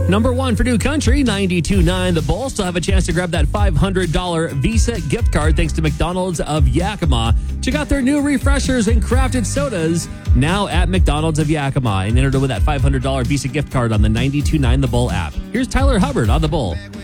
Number 1 for New Country, 92.9 The Bull. Still have a chance to grab that $500 Visa gift card thanks to McDonald's of Yakima. Check out their new refreshers and crafted sodas now at McDonald's of Yakima and enter to win that $500 Visa gift card on the 92.9 The Bull app. Here's Tyler Hubbard on The Bull.